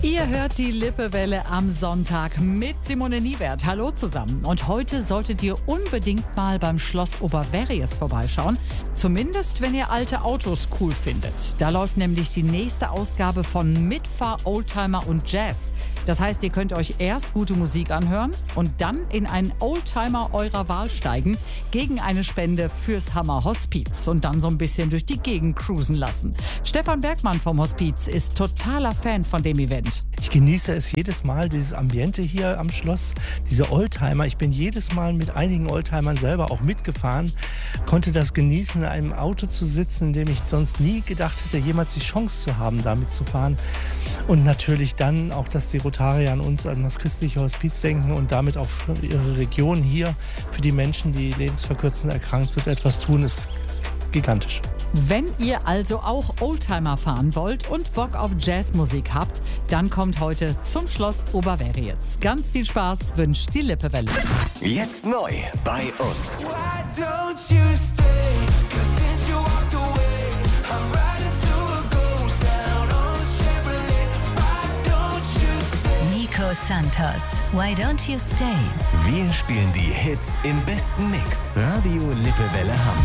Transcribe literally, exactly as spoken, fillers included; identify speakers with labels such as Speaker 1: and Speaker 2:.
Speaker 1: Ihr hört die Lippewelle am Sonntag mit Simone Niewert. Hallo zusammen. Und heute solltet ihr unbedingt mal beim Schloss Oberverries vorbeischauen. Zumindest, wenn ihr alte Autos cool findet. Da läuft nämlich die nächste Ausgabe von Mitfahr Oldtimer und Jazz. Das heißt, ihr könnt euch erst gute Musik anhören und dann in einen Oldtimer eurer Wahl steigen gegen eine Spende fürs Hammer Hospiz und dann so ein bisschen durch die Gegend cruisen lassen. Stefan Bergmann vom Hospiz ist totaler Fan von dem Event.
Speaker 2: Ich genieße es jedes Mal, dieses Ambiente hier am Schloss, diese Oldtimer. Ich bin jedes Mal mit einigen Oldtimern selber auch mitgefahren, konnte das genießen, in einem Auto zu sitzen, in dem ich sonst nie gedacht hätte, jemals die Chance zu haben, damit zu fahren. Und natürlich dann auch, dass die Rotarier an uns, an das christliche Hospiz denken und damit auch für ihre Region hier, für die Menschen, die lebensverkürzend erkrankt sind, etwas tun, ist gigantisch.
Speaker 1: Wenn ihr also auch Oldtimer fahren wollt und Bock auf Jazzmusik habt, dann kommt heute zum Schloss Oberverries. Ganz viel Spaß wünscht die Lippewelle.
Speaker 3: Jetzt neu bei uns.
Speaker 4: Nico Santos, Why Don't You Stay?
Speaker 3: Wir spielen die Hits im besten Mix. Radio Lippewelle Hamburg.